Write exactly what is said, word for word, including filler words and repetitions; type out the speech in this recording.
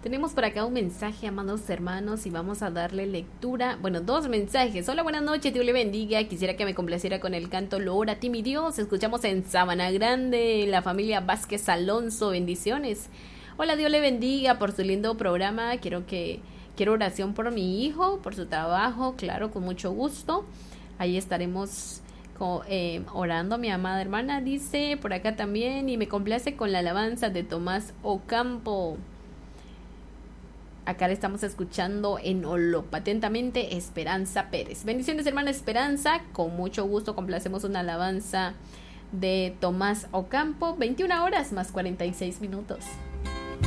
Tenemos por acá un mensaje, amados hermanos, y vamos a darle lectura. Bueno, dos mensajes. Hola, buenas noches, Dios le bendiga. Quisiera que me complaciera con el canto Loor a ti, mi Dios. Escuchamos en Sabana Grande, la familia Vázquez Alonso. Bendiciones. Hola, Dios le bendiga por su lindo programa. Quiero que quiero oración por mi hijo, por su trabajo. Claro, con mucho gusto. Ahí estaremos eh, orando. Mi amada hermana dice por acá también, y me complace con la alabanza de Tomás Ocampo. Acá le estamos escuchando en Olopa. Atentamente, Esperanza Pérez. Bendiciones, hermana Esperanza. Con mucho gusto complacemos una alabanza de Tomás Ocampo. veintiuna horas más cuarenta y seis minutos.